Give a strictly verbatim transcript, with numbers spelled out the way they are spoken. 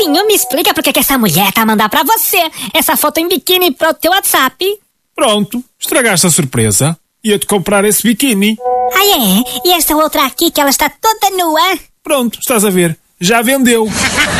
Torinho, me explica por que que essa mulher tá a mandar pra você essa foto em biquíni pro teu WhatsApp. Pronto, estragaste a surpresa. Ia-te comprar esse biquíni. Ah, é? E esta outra aqui que ela está toda nua? Pronto, estás a ver. Já vendeu.